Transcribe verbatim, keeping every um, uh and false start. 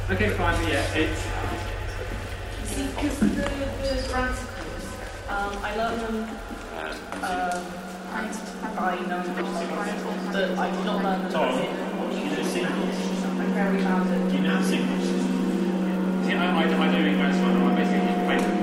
Okay, fine, but yeah, it's... See, because the, the brassicles, um, I learned them um, by knowing them, but I did not learn them Tom, as in watching you know signals? I'm very bad at... Do you know the signals? See, I, I, I know English, so I basically make